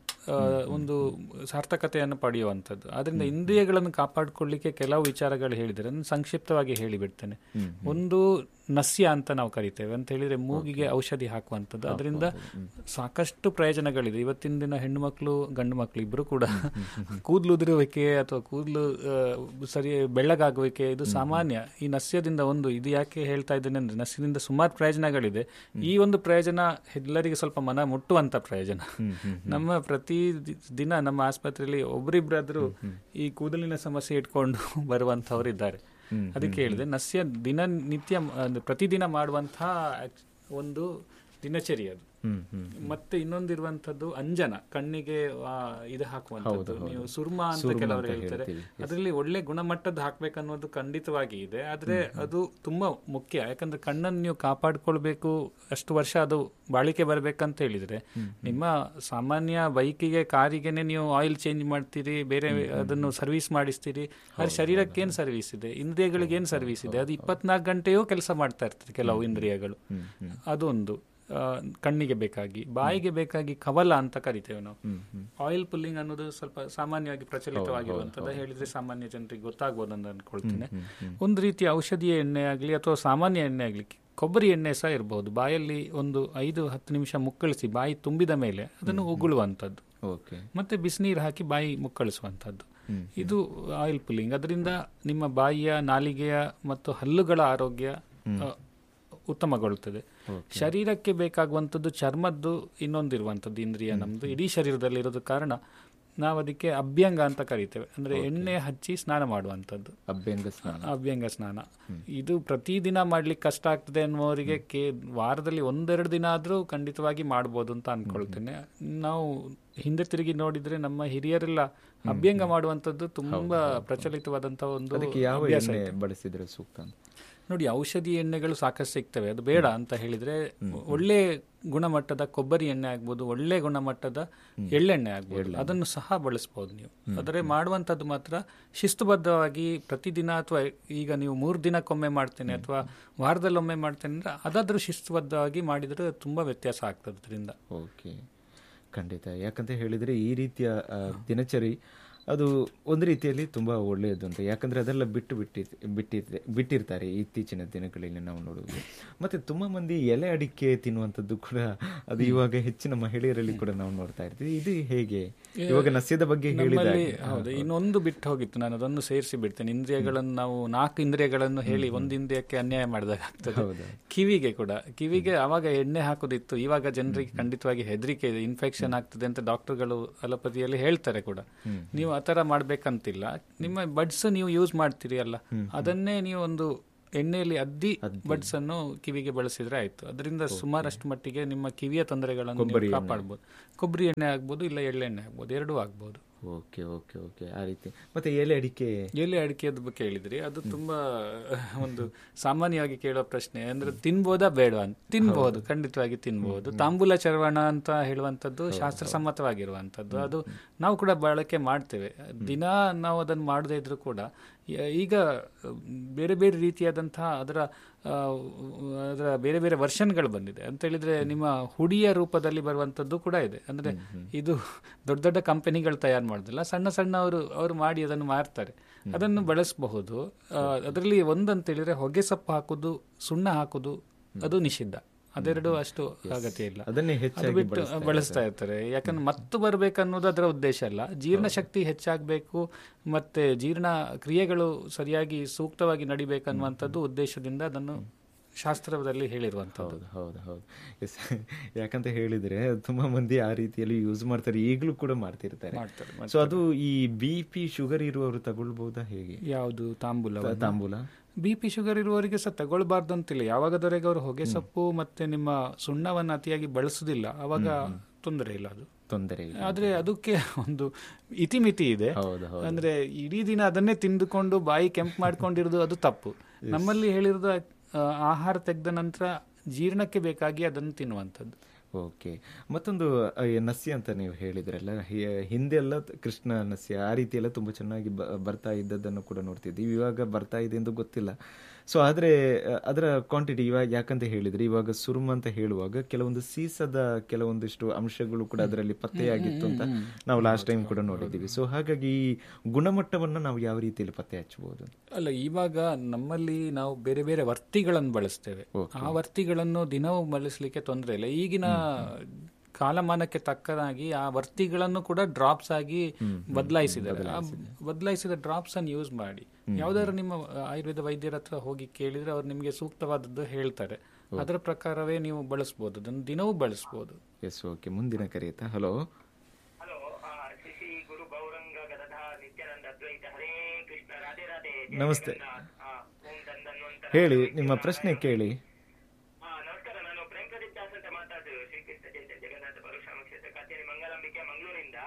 ಒಂದು ಸಾರ್ಥಕತೆಯನ್ನು ಪಡೆಯುವಂಥದ್ದು. ಆದ್ದರಿಂದ ಇಂದ್ರಿಯಗಳನ್ನು ಕಾಪಾಡಿಕೊಳ್ಳಿಕ್ಕೆ ಕೆಲವು ವಿಚಾರಗಳು ಹೇಳಿದರೆ ನಾನು ಸಂಕ್ಷಿಪ್ತವಾಗಿ ಹೇಳಿಬಿಡ್ತೇನೆ. ಒಂದು ನಸ್ಯ ಅಂತ ನಾವು ಕರಿತೇವೆ. ಅಂತ ಹೇಳಿದರೆ ಮೂಗಿಗೆ ಔಷಧಿ ಹಾಕುವಂಥದ್ದು. ಅದರಿಂದ ಸಾಕಷ್ಟು ಪ್ರಯೋಜನಗಳಿದೆ. ಇವತ್ತಿನ ದಿನ ಹೆಣ್ಣು ಮಕ್ಕಳು ಗಂಡು ಮಕ್ಕಳು ಇಬ್ಬರು ಕೂಡ ಕೂದಲು ಉದುರುವಿಕೆ ಅಥವಾ ಕೂದಲು ಸರಿ ಬೆಳ್ಳಗಾಗುವಿಕೆ ಇದು ಸಾಮಾನ್ಯ. ಈ ನಸ್ಯದಿಂದ ಒಂದು ಇದು ಯಾಕೆ ಹೇಳ್ತಾ ಇದ್ದೇನೆ ಅಂದರೆ, ನಸ್ಯದಿಂದ ಸುಮಾರು ಪ್ರಯೋಜನಗಳಿದೆ. ಈ ಒಂದು ಪ್ರಯೋಜನ ಎಲ್ಲರಿಗೆ ಸ್ವಲ್ಪ ಮನ ಮುಟ್ಟುವಂತ ಪ್ರಯೋಜನ. ನಮ್ಮ ಪ್ರತಿ ದಿನ ನಮ್ಮ ಆಸ್ಪತ್ರೆಯಲ್ಲಿ ಒಬ್ಬರಿಬ್ಬರಾದ್ರೂ ಈ ಕೂದಲಿನ ಸಮಸ್ಯೆ ಇಟ್ಕೊಂಡು ಬರುವಂತವ್ರು ಇದ್ದಾರೆ. ಅದಕ್ಕೆ ಹೇಳಿದೆ ನಸ್ಯ ದಿನನಿತ್ಯ ಪ್ರತಿದಿನ ಮಾಡುವಂತಹ ಒಂದು ದಿನಚರಿ ಅದು. ಮತ್ತೆ ಇನ್ನೊಂದಿರುವಂತದ್ದು ಅಂಜನ, ಕಣ್ಣಿಗೆ ಇದು ಹಾಕುವಂಥದ್ದು. ನೀವು ಸುರ್ಮಾ ಅಂತ ಕೆಲವರು ಹೇಳ್ತಾರೆ. ಅದರಲ್ಲಿ ಒಳ್ಳೆ ಗುಣಮಟ್ಟದ ಹಾಕ್ಬೇಕನ್ನೋದು ಖಂಡಿತವಾಗಿ ಇದೆ. ಆದ್ರೆ ಅದು ತುಂಬಾ ಮುಖ್ಯ. ಯಾಕಂದ್ರೆ ಕಣ್ಣನ್ನು ನೀವು ಕಾಪಾಡ್ಕೊಳ್ಬೇಕು, ಅಷ್ಟು ವರ್ಷ ಅದು ಬಾಳಿಕೆ ಬರ್ಬೇಕಂತ ಹೇಳಿದ್ರೆ ನಿಮ್ಮ ಸಾಮಾನ್ಯ ಬೈಕಿಗೆ ಕಾರಿಗೆನೆ ನೀವು ಆಯಿಲ್ ಚೇಂಜ್ ಮಾಡ್ತೀರಿ, ಬೇರೆ ಅದನ್ನು ಸರ್ವಿಸ್ ಮಾಡಿಸ್ತೀರಿ. ಆದ್ರೆ ಶರೀರಕ್ಕೆ ಏನ್ ಸರ್ವಿಸ್ ಇದೆ, ಇಂದ್ರಿಯಗಳಿಗೆ ಏನ್ ಸರ್ವಿಸ್ ಇದೆ? ಅದು ಇಪ್ಪತ್ನಾಲ್ಕು ಗಂಟೆಯೂ ಕೆಲಸ ಮಾಡ್ತಾ ಇರ್ತದೆ ಕೆಲವು ಇಂದ್ರಿಯಗಳು. ಅದೊಂದು ಕಣ್ಣಿಗೆ ಬೇಕಾಗಿ. ಬಾಯಿಗೆ ಬೇಕಾಗಿ ಕವಲ ಅಂತ ಕರಿತೇವೆ ನಾವು. ಆಯಿಲ್ ಪುಲ್ಲಿಂಗ್ ಅನ್ನೋದು ಸ್ವಲ್ಪ ಸಾಮಾನ್ಯವಾಗಿ ಪ್ರಚಲಿತವಾಗಿರುವಂತದ್ದು. ಹೇಳಿದ್ರೆ ಸಾಮಾನ್ಯ ಜನರಿಗೆ ಗೊತ್ತಾಗ್ಬೋದು ಅಂತ ಅನ್ಕೊಳ್ತೇನೆ. ಒಂದು ರೀತಿಯ ಔಷಧೀಯ ಎಣ್ಣೆ ಆಗಲಿ ಅಥವಾ ಸಾಮಾನ್ಯ ಎಣ್ಣೆ ಆಗಲಿ, ಕೊಬ್ಬರಿ ಎಣ್ಣೆ ಸಹ ಇರಬಹುದು. ಬಾಯಲ್ಲಿ ಒಂದು ಐದು ಹತ್ತು ನಿಮಿಷ ಮುಕ್ಕಳಿಸಿ ಬಾಯಿ ತುಂಬಿದ ಮೇಲೆ ಅದನ್ನು ಉಗುಳುವಂಥದ್ದು, ಮತ್ತೆ ಬಿಸಿನೀರು ಹಾಕಿ ಬಾಯಿ ಮುಕ್ಕಳಿಸುವಂಥದ್ದು. ಇದು ಆಯಿಲ್ ಪುಲ್ಲಿಂಗ್. ಅದರಿಂದ ನಿಮ್ಮ ಬಾಯಿಯ, ನಾಲಿಗೆಯ ಮತ್ತು ಹಲ್ಲುಗಳ ಆರೋಗ್ಯ ಉತ್ತಮಗೊಳ್ಳುತ್ತದೆ. ಶರೀರಕ್ಕೆ ಬೇಕಾಗುವಂಥದ್ದು ಚರ್ಮದ್ದು ಇನ್ನೊಂದಿರುವಂಥದ್ದು ಇಂದ್ರಿಯ ನಮ್ದು ಇಡೀ ಶರೀರದಲ್ಲಿ ಇರೋದು ಕಾರಣ ನಾವು ಅದಕ್ಕೆ ಅಭ್ಯಂಗ ಅಂತ ಕರಿತೇವೆ. ಅಂದ್ರೆ ಎಣ್ಣೆ ಹಚ್ಚಿ ಸ್ನಾನ ಮಾಡುವಂಥದ್ದು ಅಭ್ಯಂಗ ಸ್ನಾನ. ಅಭ್ಯಂಗ ಸ್ನಾನ ಇದು ಪ್ರತಿದಿನ ಮಾಡ್ಲಿಕ್ಕೆ ಕಷ್ಟ ಆಗ್ತದೆ ಅನ್ನುವರಿಗೆ ಕೇ ವಾರದಲ್ಲಿ ಒಂದೆರಡು ದಿನ ಆದ್ರೂ ಖಂಡಿತವಾಗಿ ಮಾಡ್ಬೋದು ಅಂತ ಅನ್ಕೊಳ್ತೇನೆ. ನಾವು ಹಿಂದೆ ತಿರುಗಿ ನೋಡಿದ್ರೆ ನಮ್ಮ ಹಿರಿಯರೆಲ್ಲ ಅಭ್ಯಂಗ ಮಾಡುವಂಥದ್ದು ತುಂಬಾ ಪ್ರಚಲಿತವಾದಂತ ಒಂದು ಅಭ್ಯಾಸ ಬಳಸಿದ್ರೆ ಸೂಕ್ತ. ನೋಡಿ, ಔಷಧಿ ಎಣ್ಣೆಗಳು ಸಾಕಷ್ಟು ಸಿಗ್ತವೆ, ಅದು ಬೇಡ ಅಂತ ಹೇಳಿದ್ರೆ ಒಳ್ಳೆ ಗುಣಮಟ್ಟದ ಕೊಬ್ಬರಿ ಎಣ್ಣೆ ಆಗ್ಬೋದು, ಒಳ್ಳೆ ಗುಣಮಟ್ಟದ ಎಳ್ಳೆಣ್ಣೆ ಆಗ್ಬೋದು, ಅದನ್ನು ಸಹ ಬಳಸಬಹುದು ನೀವು. ಆದರೆ ಮಾಡುವಂಥದ್ದು ಮಾತ್ರ ಶಿಸ್ತುಬದ್ಧವಾಗಿ ಪ್ರತಿದಿನ, ಅಥವಾ ಈಗ ನೀವು ಮೂರು ದಿನಕ್ಕೊಮ್ಮೆ ಮಾಡ್ತೇನೆ ಅಥವಾ ವಾರದಲ್ಲೊಮ್ಮೆ ಮಾಡ್ತೇನೆ ಅಂದ್ರೆ ಅದಾದ್ರೂ ಶಿಸ್ತುಬದ್ಧವಾಗಿ ಮಾಡಿದ್ರೆ ತುಂಬಾ ವ್ಯತ್ಯಾಸ ಆಗ್ತದೆ ಅದರಿಂದ. ಓಕೆ, ಖಂಡಿತ. ಯಾಕಂತ ಹೇಳಿದ್ರೆ ಈ ರೀತಿಯ ದಿನಚರಿ ಅದು ಒಂದು ರೀತಿಯಲ್ಲಿ ತುಂಬ ಒಳ್ಳೆಯದು ಅಂತ. ಯಾಕಂದರೆ ಅದೆಲ್ಲ ಬಿಟ್ಟು ಬಿಟ್ಟಿ ಬಿಟ್ಟಿರ್ತೆ ಬಿಟ್ಟಿರ್ತಾರೆ ಇತ್ತೀಚಿನ ದಿನಗಳಲ್ಲಿ ನಾವು ನೋಡುವುದು. ಮತ್ತು ತುಂಬ ಮಂದಿ ಎಲೆ ಅಡಿಕೆ ತಿನ್ನುವಂಥದ್ದು ಕೂಡ ಅದು ಇವಾಗ ಹೆಚ್ಚಿನ ಮಹಿಳೆಯರಲ್ಲಿ ಕೂಡ ನಾವು ನೋಡ್ತಾ ಇರ್ತೀವಿ. ಇದು ಹೇಗೆ? ಇವಾಗ ನಸ್ಯದ ಬಗ್ಗೆ ಹೇಳಿದಾಗ ಹೌದು, ಇನ್ನೊಂದು ಬಿಟ್ಟು ಹೋಗಿತ್ತು, ನಾನು ಅದನ್ನು ಸೇರಿಸಿ ಬಿಡ್ತೇನೆ. ಇಂದ್ರಿಯಗಳನ್ನು ನಾವು ನಾಲ್ಕು ಇಂದ್ರಿಯಗಳನ್ನು ಹೇಳಿ ಒಂದು ಇಂದ್ರಿಯಕ್ಕೆ ಅನ್ಯಾಯ ಮಾಡಿದಾಗ ಆಗ್ತದೆ. ಕಿವಿಗೆ ಕೂಡ, ಕಿವಿಗೆ ಅವಾಗ ಎಣ್ಣೆ ಹಾಕೋದಿತ್ತು, ಇವಾಗ ಜನರಿಗೆ ಖಂಡಿತವಾಗಿ ಹೆದರಿಕೆ ಇದೆ, ಇನ್ಫೆಕ್ಷನ್ ಆಗ್ತದೆ ಅಂತ ಡಾಕ್ಟರ್ಗಳು ಅಲೋಪತಿಯಲ್ಲಿ ಹೇಳ್ತಾರೆ ಕೂಡ. ನೀವು ಆ ಥರ ಮಾಡ್ಬೇಕಂತಿಲ್ಲ. ನಿಮ್ಮ ಬಡ್ಸ್ ನೀವು ಯೂಸ್ ಮಾಡ್ತೀರಿ ಅಲ್ಲ, ಅದನ್ನೇ ನೀವು ಒಂದು ಎಣ್ಣೆಯಲ್ಲಿ ಅದ್ದಿ ಬಡ್ಸ್ ಅನ್ನು ಕಿವಿಗೆ ಬಳಸಿದ್ರೆ ಆಯ್ತು. ಅದರಿಂದ ಸುಮಾರಷ್ಟು ಮಟ್ಟಿಗೆ ನಿಮ್ಮ ಕಿವಿಯ ತೊಂದರೆಗಳನ್ನು ಕಾಪಾಡಬಹುದು. ಕೊಬ್ಬರಿ ಎಣ್ಣೆ ಆಗ್ಬೋದು, ಇಲ್ಲ ಎಳ್ಳೆಣ್ಣೆ ಆಗ್ಬೋದು, ಎರಡೂ ಆಗ್ಬೋದು. ಓಕೆ ಓಕೆ ಓಕೆ ಆ ರೀತಿ. ಮತ್ತೆ ಎಲೆ ಅಡಿಕೆ ಎಲೆ ಅಡಿಕೆದ ಬಗ್ಗೆ ಹೇಳಿದ್ರಿ, ಅದು ತುಂಬಾ ಒಂದು ಸಾಮಾನ್ಯವಾಗಿ ಕೇಳೋ ಪ್ರಶ್ನೆ. ಅಂದ್ರೆ ತಿನ್ಬೋದಾ ಬೇಡ ಅಂತ. ತಿನ್ಬಹುದು, ಖಂಡಿತವಾಗಿ ತಿನ್ಬಹುದು. ತಾಂಬೂಲ ಚರ್ವಣ ಅಂತ ಹೇಳುವಂಥದ್ದು ಶಾಸ್ತ್ರಸಮ್ಮತವಾಗಿರುವಂಥದ್ದು, ಅದು ನಾವು ಕೂಡ ಬಳಕೆ ಮಾಡ್ತೇವೆ. ದಿನ ನಾವು ಅದನ್ನು ಮಾಡದೇ ಇದ್ರೂ ಕೂಡ ಈಗ ಬೇರೆ ಬೇರೆ ರೀತಿಯಾದಂತಹ ಅದರ ಅದರ ಬೇರೆ ಬೇರೆ ವರ್ಷನ್ಗಳು ಬಂದಿದೆ ಅಂತ ಹೇಳಿದ್ರೆ, ನಿಮ್ಮ ಹುಡಿಯ ರೂಪದಲ್ಲಿ ಬರುವಂಥದ್ದು ಕೂಡ ಇದೆ. ಅಂದ್ರೆ ಇದು ದೊಡ್ಡ ದೊಡ್ಡ ಕಂಪನಿಗಳು ತಯಾರು ಮಾಡೋದಿಲ್ಲ, ಸಣ್ಣ ಸಣ್ಣ ಅವರು ಅವರು ಮಾಡಿ ಅದನ್ನು ಮಾರ್ತಾರೆ. ಅದನ್ನು ಬಳಸಬಹುದು. ಅದರಲ್ಲಿ ಒಂದಂತ ಹೇಳಿದ್ರೆ ಹೊಗೆ ಸೊಪ್ಪು ಹಾಕುದು, ಸುಣ್ಣ ಹಾಕುದು ಅದು ನಿಷಿದ್ಧ. ಅದೆರಡು ಅಷ್ಟು ಅಗತ್ಯ ಇಲ್ಲ, ಅದು ಬಿಟ್ಟು ಬಳಸ್ತಾ ಇರ್ತಾರೆ. ಯಾಕಂದ್ರೆ ಮತ್ತು ಬರ್ಬೇಕನ್ನೋದು ಅದರ ಉದ್ದೇಶ ಅಲ್ಲ. ಜೀರ್ಣ ಶಕ್ತಿ ಹೆಚ್ಚಾಗಬೇಕು ಮತ್ತೆ ಜೀರ್ಣ ಕ್ರಿಯೆಗಳು ಸರಿಯಾಗಿ ಸೂಕ್ತವಾಗಿ ನಡಿಬೇಕನ್ನುವಂಥದ್ದು ಉದ್ದೇಶದಿಂದ ಅದನ್ನು ಶಾಸ್ತ್ರದಲ್ಲಿ ಹೇಳಿರುವಂಥದ್ದು. ಹೌದು ಹೌದು ಎಸ್. ಯಾಕಂತ ಹೇಳಿದ್ರೆ ತುಂಬಾ ಮಂದಿ ಆ ರೀತಿಯಲ್ಲಿ ಯೂಸ್ ಮಾಡ್ತಾರೆ, ಈಗಲೂ ಕೂಡ ಮಾಡ್ತಿರ್ತಾರೆ. ಸೊ ಅದು ಈ ಬಿ ಪಿ ಶುಗರ್ ಇರುವವರು ತಗೊಳ್ಬಹುದಾ ಹೇಗೆ? ಯಾವುದು ತಾಂಬೂಲ? ತಾಂಬೂಲ ಬಿ ಪಿ ಶುಗರ್ ಇರುವವರಿಗೆ ಸಹ ತಗೊಳ್ಬಾರ್ದು ಅಂತಿಲ್ಲ. ಯಾವಾಗದವರೆಗೆ ಅವರು ಹೊಗೆ ಸೊಪ್ಪು ಮತ್ತೆ ನಿಮ್ಮ ಸುಣ್ಣವನ್ನು ಅತಿಯಾಗಿ ಬಳಸುದಿಲ್ಲ ಅವಾಗ ತೊಂದರೆ ಇಲ್ಲ, ಅದು ತೊಂದರೆ ಇಲ್ಲ. ಆದ್ರೆ ಅದಕ್ಕೆ ಒಂದು ಇತಿಮಿತಿ ಇದೆ. ಅಂದ್ರೆ ಇಡೀ ದಿನ ಅದನ್ನೇ ತಿಂದುಕೊಂಡು ಬಾಯಿ ಕೆಂಪು ಮಾಡ್ಕೊಂಡಿರೋದು ಅದು ತಪ್ಪು. ನಮ್ಮಲ್ಲಿ ಹೇಳಿರೋದು ಆಹಾರ ತೆಗೆದ ನಂತರ ಜೀರ್ಣಕ್ಕೆ ಬೇಕಾಗಿ ಅದನ್ನು ತಿನ್ನುವಂಥದ್ದು. ಓಕೆ. ಮತ್ತೊಂದು ನಸ್ಯ ಅಂತ ನೀವು ಹೇಳಿದ್ರಲ್ಲ, ಹಿಂದೆಲ್ಲ ಕೃಷ್ಣ ನಸ್ಯ ಆ ರೀತಿ ಎಲ್ಲ ತುಂಬ ಚೆನ್ನಾಗಿ ಬರ್ತಾ ಇದ್ದದ್ದನ್ನು ಕೂಡ ನೋಡ್ತಿದ್ವಿ. ಇವಾಗ ಬರ್ತಾ ಇದೆ ಎಂದು ಗೊತ್ತಿಲ್ಲ. ಸೊ ಆದರೆ ಅದರ ಕ್ವಾಂಟಿಟಿ ಇವಾಗ ಯಾಕಂತ ಹೇಳಿದರೆ, ಇವಾಗ ಸುರುಮ್ ಅಂತ ಹೇಳುವಾಗ ಕೆಲವೊಂದು ಸೀಸದ ಕೆಲವೊಂದಿಷ್ಟು ಅಂಶಗಳು ಕೂಡ ಅದರಲ್ಲಿ ಪತ್ತೆಯಾಗಿತ್ತು ಅಂತ ನಾವು ಲಾಸ್ಟ್ ಟೈಮ್ ಕೂಡ ನೋಡಿದ್ದೀವಿ. ಸೊ ಹಾಗಾಗಿ ಈ ಗುಣಮಟ್ಟವನ್ನು ನಾವು ಯಾವ ರೀತಿಯಲ್ಲಿ ಪತ್ತೆ ಹಚ್ಚಬಹುದು? ಅಲ್ಲ, ಇವಾಗ ನಮ್ಮಲ್ಲಿ ನಾವು ಬೇರೆ ಬೇರೆ ವರ್ತಿಗಳನ್ನು ಬಳಸ್ತೇವೆ. ಆ ವರ್ತಿಗಳನ್ನು ದಿನವೂ ಬಳಸಲಿಕ್ಕೆ ತೊಂದರೆ ಇಲ್ಲ. ಈಗಿನ ಕಾಲಮಾನಕ್ಕೆ ತಕ್ಕದಾಗಿ ಆ ವರ್ತಿಗಳನ್ನು ಕೂಡ ಡ್ರಾಪ್ಸ್ ಆಗಿ ಬದಲಾಯಿಸಿದ್ದಾರೆ. ಬದಲಾಯಿಸಿದ ಡ್ರಾಪ್ಸ್ ಅನ್ನು ಯೂಸ್ ಮಾಡಿ ಯಾವ್ದಾದ್ರು ನಿಮ್ಮ ಆಯುರ್ವೇದ ವೈದ್ಯರ ಹತ್ರ ಹೋಗಿ ಕೇಳಿದ್ರೆ ಅವ್ರು ನಿಮಗೆ ಸೂಕ್ತವಾದದ್ದು ಹೇಳ್ತಾರೆ. ಅದರ ಪ್ರಕಾರವೇ ನೀವು ಬಳಸಬಹುದು, ಅದನ್ನು ದಿನವೂ ಬಳಸಬಹುದು. ಎಸ್. ಓಕೆ, ಮುಂದಿನ ಕರೆಯುತ್ತಾ. ಹಲೋ ಹಲೋ ಶ್ರೀ ಗುರು ಗೌರಂಗ ಗದಧ ನಿತ್ಯಾನಂದ ಅದ್ವೈತ ಹರೇ ಕೃಷ್ಣ ರಾಧೆ ರಾಧೆ. ನಮಸ್ತೆ, ಹೇಳಿ ನಿಮ್ಮ ಪ್ರಶ್ನೆ ಕೇಳಿ. ನಮಸ್ಕಾರ, ನಾನು ಪ್ರೇಮ್ ಪ್ರದೀಪ್ ದಾಸ್ ಅಂತ ಮಾತಾಡ್ತೇವೆ. ಶ್ರೀಕೃಷ್ಣ ಜಯಂತಿ ಜಗನ್ನಾಥ ಪರಶುರಾಮ ಕ್ಷೇತ್ರ ಕಚೇರಿ ಮಂಗಲಾಂಬಿಕೆ ಮಂಗಳೂರಿಂದ.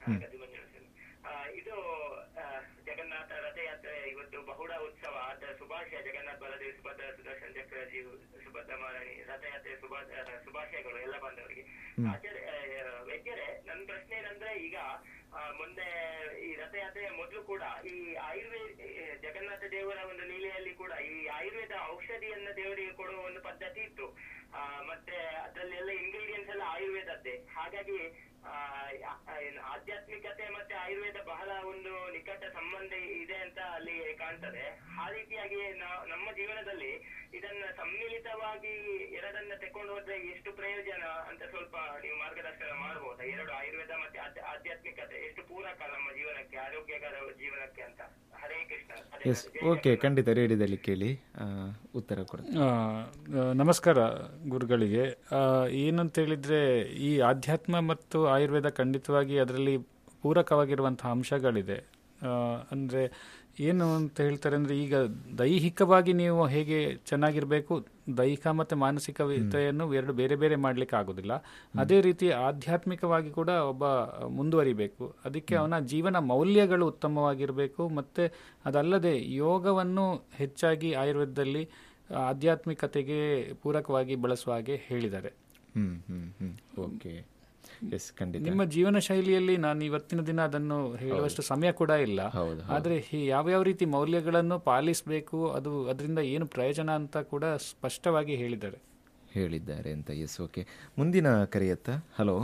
ಇದು ಜಗನ್ನಾಥ ರಥಯಾತ್ರೆ ಇವತ್ತು ಬಹುಡ ಉತ್ಸವ, ಅದರ ಶುಭಾಶಯ. ಜಗನ್ನಾಥ ಬಲದೇವಿ ಸುಭದ್ರ ಸುದರ್ಶನ ಚಕ್ರಜಿ ಸುಭದ್ರ ಮಹಾರಾಣಿ ರಥಯಾತ್ರೆ ಶುಭ ಶುಭಾಶಯಗಳು ಎಲ್ಲ ಬಂದವರಿಗೆ. ಆಚಾರ್ಯ ವೈದ್ಯರೇ, ನನ್ನ ಪ್ರಶ್ನೆ ಏನಂದ್ರೆ, ಈಗ ಮೊನ್ನೆ ಈ ರಥಯಾತ್ರೆಯ ಮೊದಲು ಕೂಡ ಈ ಆಯುರ್ವೇದ ಜಗನ್ನಾಥ ದೇವರ ಒಂದು ಲೀಲೆಯಲ್ಲಿ ಕೂಡ ಈ ಆಯುರ್ವೇದ ಔಷಧಿಯನ್ನ ದೇವರಿಗೆ ಕೊಡುವ ಒಂದು ಪದ್ಧತಿ ಇತ್ತು. ಆ ಮತ್ತೆ ಅದರಲ್ಲೆಲ್ಲ ಇಂಗ್ರೀಡಿಯೆಂಟ್ಸ್ ಎಲ್ಲ ಆಯುರ್ವೇದದ್ದೇ. ಹಾಗಾಗಿ ಆ ಆಧ್ಯಾತ್ಮಿಕತೆ ಮತ್ತೆ ಆಯುರ್ವೇದ ಬಹಳ ಒಂದು ನಿಕಟ ಸಂಬಂಧ ಇದೆ ಅಂತ ಅಲ್ಲಿ ಕಾಣ್ತದೆ. ಆ ರೀತಿಯಾಗಿ ನಾವು ನಮ್ಮ ಜೀವನದಲ್ಲಿ ಇದನ್ನ ಸಮ್ಮಿಳಿತವಾಗಿ ಎರಡನ್ನ ತೆಕೊಂಡು ಹೋದ್ರೆ ಎಷ್ಟು ಪ್ರಯೋಜನ ಅಂತ ಸ್ವಲ್ಪ ನೀವು ಮಾರ್ಗದರ್ಶನ ಮಾಡಬಹುದಾ? ಎರಡು ಆಯುರ್ವೇದ ಮತ್ತೆ ಆಧ್ಯ- ಆಧ್ಯಾತ್ಮಿಕತೆ ಎಷ್ಟು ಪೂರಕ ನಮ್ಮ ಜೀವನಕ್ಕೆ, ಆರೋಗ್ಯಕರ ಜೀವನಕ್ಕೆ ಅಂತ. ಹರೇ ಕೃಷ್ಣ. ಹರೇ ಎಸ್ ರಾಧೆ. ಓಕೆ, ಖಂಡಿತ ರೇಡಿಯೋದಲ್ಲಿ ಕೇಳಿ ಆ, ಉತ್ತರ ಕೊಡ್ತೀನಿ. ಆ, ಆ, ನಮಸ್ಕಾರ ಗುರುಗಳಿಗೆ. ಆ, ಏನಂತ ಹೇಳಿದ್ರೆ, ಈ ಆಧ್ಯಾತ್ಮ ಮತ್ತು ಆಯುರ್ವೇದ ಖಂಡಿತವಾಗಿ ಅದರಲ್ಲಿ ಪೂರಕವಾಗಿರುವಂತಹ ಅಂಶಗಳಿದೆ. ಆ, ಅಂದ್ರೆ ಏನು ಅಂತ ಹೇಳ್ತಾರೆ ಅಂದರೆ, ಈಗ ದೈಹಿಕವಾಗಿ ನೀವು ಹೇಗೆ ಚೆನ್ನಾಗಿರಬೇಕು, ದೈಹಿಕ ಮತ್ತು ಮಾನಸಿಕತೆಯನ್ನು ಎರಡು ಬೇರೆ ಬೇರೆ ಮಾಡಲಿಕ್ಕೆ ಆಗೋದಿಲ್ಲ. ಅದೇ ರೀತಿ ಆಧ್ಯಾತ್ಮಿಕವಾಗಿ ಕೂಡ ಒಬ್ಬ ಮುಂದುವರಿಬೇಕು. ಅದಕ್ಕೆ ಅವನ ಜೀವನ ಮೌಲ್ಯಗಳು ಉತ್ತಮವಾಗಿರಬೇಕು. ಮತ್ತು ಅದಲ್ಲದೆ ಯೋಗವನ್ನು ಹೆಚ್ಚಾಗಿ ಆಯುರ್ವೇದದಲ್ಲಿ ಆಧ್ಯಾತ್ಮಿಕತೆಗೆ ಪೂರಕವಾಗಿ ಬಳಸುವ ಹಾಗೆ ಹೇಳಿದ್ದಾರೆ. ಹ್ಮ್ ಹ್ಮ್ ಹ್ಮ್ ಓಕೆ, ಎಸ್ ಖಂಡಿತ. ನಿಮ್ಮ ಜೀವನ ಶೈಲಿಯಲ್ಲಿ ನಾನು ಇವತ್ತಿನ ದಿನ ಅದನ್ನು ಹೇಳುವಷ್ಟು ಸಮಯ ಕೂಡ ಇಲ್ಲ. ಹೌದು, ಆದರೆ ಯಾವ್ಯಾವ ರೀತಿ ಮೌಲ್ಯಗಳನ್ನು ಪಾಲಿಸಬೇಕು, ಅದು ಅದರಿಂದ ಏನು ಪ್ರಯೋಜನ ಅಂತ ಕೂಡ ಸ್ಪಷ್ಟವಾಗಿ ಹೇಳಿದ್ದಾರೆ ಹೇಳಿದ್ದಾರೆ ಅಂತ. ಎಸ್ ಓಕೆ, ಮುಂದಿನ ಕರೆಯತ್ತ. ಹಲೋ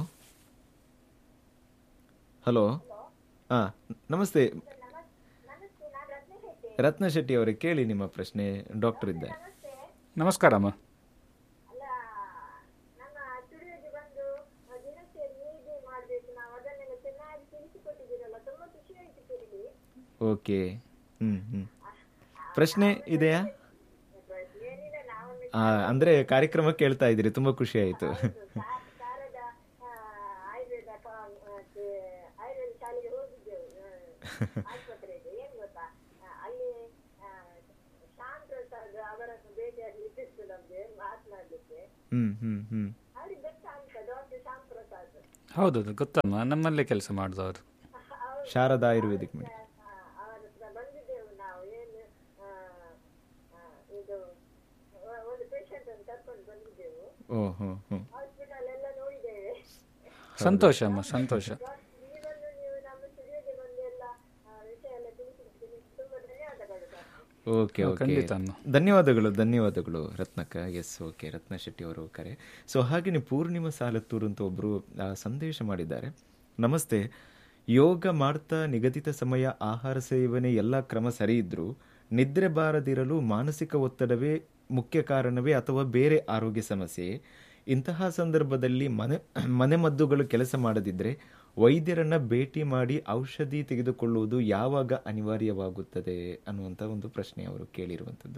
ಹಲೋ ಹಾ, ನಮಸ್ತೆ ರತ್ನ ಶೆಟ್ಟಿ ಅವರೇ, ಕೇಳಿ ನಿಮ್ಮ ಪ್ರಶ್ನೆ. ಡಾಕ್ಟರ್ ಇದ್ದಾರೆ. ನಮಸ್ಕಾರ ಅಮ್ಮ. ಓಕೆ, ಹ್ಮ್ ಹ್ಮ್ ಪ್ರಶ್ನೆ ಇದೆಯಾ? ಆ, ಅಂದ್ರೆ ಕಾರ್ಯಕ್ರಮ ಕೇಳ್ತಾ ಇದ್ದೀರಿ, ತುಂಬಾ ಖುಷಿ ಆಯ್ತು. ಹ್ಮ್ ಹ್ಮ್ ಹ್ಮ್ ಹೌದೌದು, ಗೊತ್ತಮ್ಮ, ನಮ್ಮಲ್ಲೇ ಕೆಲಸ ಮಾಡಿದವರು. ಶಾರದಾ ಆಯುರ್ವೇದಿಕ್ ಮೇಡಮ್. ಓ ಹೋ ಹೋ, ಸಂತೋಷ ಅಮ್ಮ, ಸಂತೋಷ. ಓಕೆ ಓಕೆ, ಖಂಡಿತ ಅಮ್ಮ. ಧನ್ಯವಾದಗಳು ಧನ್ಯವಾದಗಳು ರತ್ನಕ್ಕ. ಎಸ್ ಓಕೆ, ರತ್ನ ಶೆಟ್ಟಿ ಅವರು ಕರೆ. ಸೊ ಹಾಗೆಯೇ ಪೂರ್ಣಿಮಾ ಸಾಲತ್ತೂರು ಅಂತ ಒಬ್ಬರು ಸಂದೇಶ ಮಾಡಿದ್ದಾರೆ. ನಮಸ್ತೆ, ಯೋಗ ಮಾಡ್ತಾ ನಿಗದಿತ ಸಮಯ ಆಹಾರ ಸೇವನೆ ಎಲ್ಲ ಕ್ರಮ ಸರಿ ಇದ್ರೂ ನಿದ್ರೆ ಬಾರದಿರಲು ಮಾನಸಿಕ ಒತ್ತಡವೇ ಮುಖ್ಯ ಕಾರಣವೇ ಅಥವಾ ಬೇರೆ ಆರೋಗ್ಯ ಸಮಸ್ಯೆ? ಇಂತಹ ಸಂದರ್ಭದಲ್ಲಿ ಮನೆ ಮನೆಮದ್ದುಗಳು ಕೆಲಸ ಮಾಡದಿದ್ದರೆ ವೈದ್ಯರನ್ನ ಭೇಟಿ ಮಾಡಿ ಔಷಧಿ ತೆಗೆದುಕೊಳ್ಳುವುದು ಯಾವಾಗ ಅನಿವಾರ್ಯವಾಗುತ್ತದೆ ಅನ್ನುವಂಥ ಒಂದು ಪ್ರಶ್ನೆ ಅವರು ಕೇಳಿರುವಂಥದ್ದು.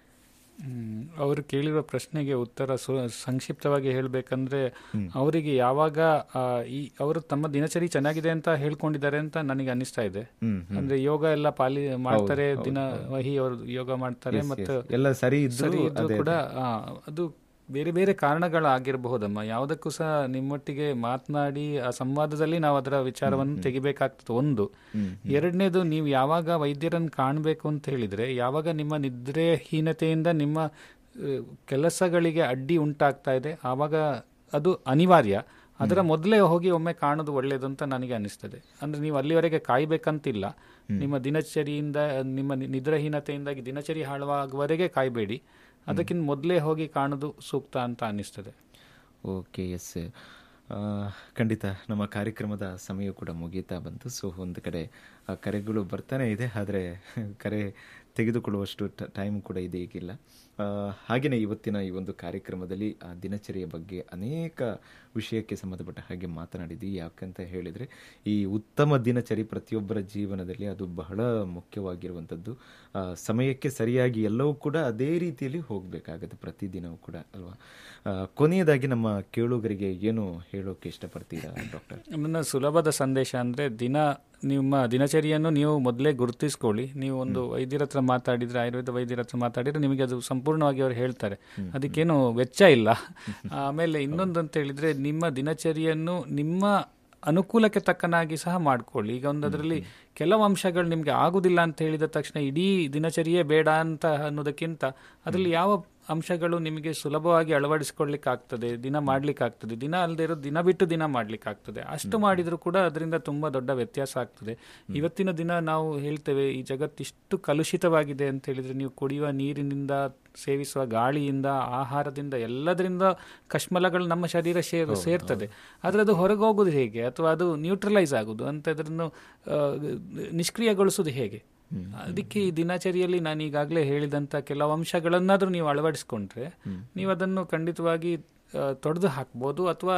ಅವರು ಕೇಳಿರುವ ಪ್ರಶ್ನೆಗೆ ಉತ್ತರ ಸಂಕ್ಷಿಪ್ತವಾಗಿ ಹೇಳಬೇಕಂದ್ರೆ, ಅವರಿಗೆ ಯಾವಾಗ ಈ ಅವರು ತಮ್ಮ ದಿನಚರಿ ಚೆನ್ನಾಗಿದೆ ಅಂತ ಹೇಳ್ಕೊಂಡಿದ್ದಾರೆ ಅಂತ ನನಗೆ ಅನಿಸ್ತಾ ಇದೆ. ಅಂದ್ರೆ ಯೋಗ ಎಲ್ಲ ಪಾಲಿ ಮಾಡ್ತಾರೆ, ದಿನ ವಹಿ ಅವರು ಯೋಗ ಮಾಡ್ತಾರೆ, ಮತ್ತು ಎಲ್ಲ ಸರಿ ಸರಿ ಇದ್ದು ಕೂಡ ಅದು ಬೇರೆ ಬೇರೆ ಕಾರಣಗಳಾಗಿರಬಹುದಮ್ಮ. ಯಾವುದಕ್ಕೂ ಸಹ ನಿಮ್ಮೊಟ್ಟಿಗೆ ಮಾತನಾಡಿ ಆ ಸಂವಾದದಲ್ಲಿ ನಾವು ಅದರ ವಿಚಾರವನ್ನು ತೆಗಿಬೇಕಾಗ್ತದೆ ಒಂದು. ಎರಡನೇದು, ನೀವು ಯಾವಾಗ ವೈದ್ಯರನ್ನು ಕಾಣಬೇಕು ಅಂತ ಹೇಳಿದ್ರೆ, ಯಾವಾಗ ನಿಮ್ಮ ನಿದ್ರೆಹೀನತೆಯಿಂದ ನಿಮ್ಮ ಕೆಲಸಗಳಿಗೆ ಅಡ್ಡಿ ಉಂಟಾಗ್ತಾ ಇದೆ, ಆವಾಗ ಅದು ಅನಿವಾರ್ಯ. ಅದರ ಮೊದಲೇ ಹೋಗಿ ಒಮ್ಮೆ ಕಾಣೋದು ಒಳ್ಳೆಯದು ಅಂತ ನನಗೆ ಅನಿಸ್ತದೆ. ಅಂದ್ರೆ ನೀವು ಅಲ್ಲಿವರೆಗೆ ಕಾಯ್ಬೇಕಂತಿಲ್ಲ. ನಿಮ್ಮ ದಿನಚರಿಯಿಂದ, ನಿಮ್ಮ ನಿದ್ರಾಹೀನತೆಯಿಂದಾಗಿ ದಿನಚರಿ ಹಾಳುವಾಗುವವರೆಗೆ ಕಾಯಬೇಡಿ. ಅದಕ್ಕಿಂತ ಮೊದಲೇ ಹೋಗಿ ಕಾಣೋದು ಸೂಕ್ತ ಅಂತ ಅನ್ನಿಸ್ತದೆ. ಓಕೆ, ಎಸ್ ಖಂಡಿತ. ನಮ್ಮ ಕಾರ್ಯಕ್ರಮದ ಸಮಯ ಕೂಡ ಮುಗೀತಾ ಬಂತು. ಸೊ ಒಂದು ಕಡೆ ಕರೆಗಳು ಬರ್ತಾನೆ ಇದೆ, ಆದರೆ ಕರೆ ತೆಗೆದುಕೊಳ್ಳುವಷ್ಟು ಟೈಮ್ ಕೂಡ ಇದೆ ಈಗಿಲ್ಲ. ಹಾಗೆಯೇ ಇವತ್ತಿನ ಈ ಒಂದು ಕಾರ್ಯಕ್ರಮದಲ್ಲಿ ಆ ದಿನಚರಿಯ ಬಗ್ಗೆ ಅನೇಕ ವಿಷಯಕ್ಕೆ ಸಂಬಂಧಪಟ್ಟ ಹಾಗೆ ಮಾತನಾಡಿದ್ವಿ. ಯಾಕಂತ ಹೇಳಿದರೆ, ಈ ಉತ್ತಮ ದಿನಚರಿ ಪ್ರತಿಯೊಬ್ಬರ ಜೀವನದಲ್ಲಿ ಅದು ಬಹಳ ಮುಖ್ಯವಾಗಿರುವಂಥದ್ದು. ಸಮಯಕ್ಕೆ ಸರಿಯಾಗಿ ಎಲ್ಲವೂ ಕೂಡ ಅದೇ ರೀತಿಯಲ್ಲಿ ಹೋಗಬೇಕಾಗತ್ತೆ ಪ್ರತಿದಿನವೂ ಕೂಡ, ಅಲ್ವಾ? ಕೊನೆಯದಾಗಿ ನಮ್ಮ ಕೇಳುಗರಿಗೆ ಏನು ಹೇಳೋಕೆ ಇಷ್ಟಪಡ್ತೀರಾ ಡಾಕ್ಟರ್? ನನ್ನ ಸುಲಭದ ಸಂದೇಶ ಅಂದರೆ, ದಿನ ನಿಮ್ಮ ದಿನಚರಿಯನ್ನು ನೀವು ಮೊದಲೇ ಗುರುತಿಸ್ಕೊಳ್ಳಿ. ನೀವು ಒಂದು ವೈದ್ಯರ ಹತ್ರ ಮಾತಾಡಿದರೆ, ಆಯುರ್ವೇದ ವೈದ್ಯರ ಹತ್ರ ಮಾತಾಡಿದರೆ ನಿಮಗೆ ಅದು ಸಂಪೂರ್ಣವಾಗಿ ಅವರು ಹೇಳ್ತಾರೆ, ಅದಕ್ಕೇನು ವೆಚ್ಚ ಇಲ್ಲ. ಆಮೇಲೆ ಇನ್ನೊಂದು ಅಂತ ಹೇಳಿದರೆ, ನಿಮ್ಮ ದಿನಚರಿಯನ್ನು ನಿಮ್ಮ ಅನುಕೂಲಕ್ಕೆ ತಕ್ಕನಾಗಿ ಸಹ ಮಾಡ್ಕೊಳ್ಳಿ. ಈಗ ಒಂದು ಅದರಲ್ಲಿ ಕೆಲವು ಅಂಶಗಳು ನಿಮಗೆ ಆಗುದಿಲ್ಲ ಅಂತ ಹೇಳಿದ ತಕ್ಷಣ ಇಡೀ ದಿನಚರಿಯೇ ಬೇಡ ಅಂತ ಅನ್ನೋದಕ್ಕಿಂತ, ಅದರಲ್ಲಿ ಯಾವ ಅಂಶಗಳು ನಿಮಗೆ ಸುಲಭವಾಗಿ ಅಳವಡಿಸಿಕೊಳ್ಳಿಕ್ಕಾಗ್ತದೆ, ದಿನ ಮಾಡ್ಲಿಕ್ಕಾಗ್ತದೆ, ದಿನ ಅಲ್ಲದೆ ಇರೋ ದಿನ ಬಿಟ್ಟು ದಿನ ಮಾಡ್ಲಿಕ್ಕಾಗ್ತದೆ, ಅಷ್ಟು ಮಾಡಿದರೂ ಕೂಡ ಅದರಿಂದ ತುಂಬ ದೊಡ್ಡ ವ್ಯತ್ಯಾಸ ಆಗ್ತದೆ. ಇವತ್ತಿನ ದಿನ ನಾವು ಹೇಳ್ತೇವೆ, ಈ ಜಗತ್ತಿಷ್ಟು ಕಲುಷಿತವಾಗಿದೆ ಅಂತ ಹೇಳಿದರೆ, ನೀವು ಕುಡಿಯುವ ನೀರಿನಿಂದ, ಸೇವಿಸುವ ಗಾಳಿಯಿಂದ, ಆಹಾರದಿಂದ, ಎಲ್ಲದರಿಂದ ಕಶ್ಮಲಗಳು ನಮ್ಮ ಶರೀರ ಸೇರ್ ಸೇರ್ತದೆ ಆದರೆ ಅದು ಹೊರಗೆ ಹೋಗೋದು ಹೇಗೆ, ಅಥವಾ ಅದು ನ್ಯೂಟ್ರಲೈಸ್ ಆಗೋದು ಅಂತ ಅದನ್ನು ನಿಷ್ಕ್ರಿಯಗೊಳಿಸೋದು ಹೇಗೆ? ಅದಕ್ಕೆ ಈ ದಿನಚರಿಯಲ್ಲಿ ನಾನು ಈಗಾಗಲೇ ಹೇಳಿದಂಥ ಕೆಲವು ಅಂಶಗಳನ್ನಾದರೂ ನೀವು ಅಳವಡಿಸ್ಕೊಂಡ್ರೆ ನೀವು ಅದನ್ನು ಖಂಡಿತವಾಗಿ ತೊಡೆದು ಹಾಕ್ಬೋದು, ಅಥವಾ